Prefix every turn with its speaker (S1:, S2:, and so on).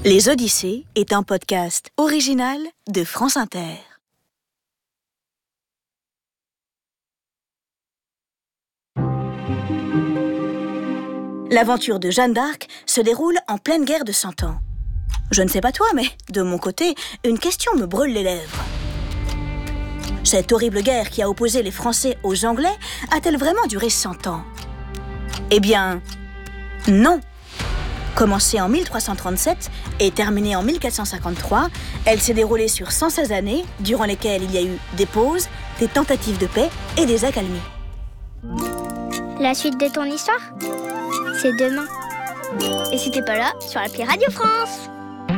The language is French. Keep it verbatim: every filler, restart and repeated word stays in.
S1: Les Odyssées est un podcast original de France Inter. L'aventure de Jeanne d'Arc se déroule en pleine guerre de Cent Ans. Je ne sais pas toi, mais de mon côté, une question me brûle les lèvres. Cette horrible guerre qui a opposé les Français aux Anglais a-t-elle vraiment duré cent ans? Eh bien, non. Commencée en mille trois cent trente-sept et terminée en mille quatre cent cinquante-trois, elle s'est déroulée sur cent seize années, durant lesquelles il y a eu des pauses, des tentatives de paix et des accalmies.
S2: La suite de ton histoire, c'est demain. Et si t'es pas là, sur l'appli Radio France.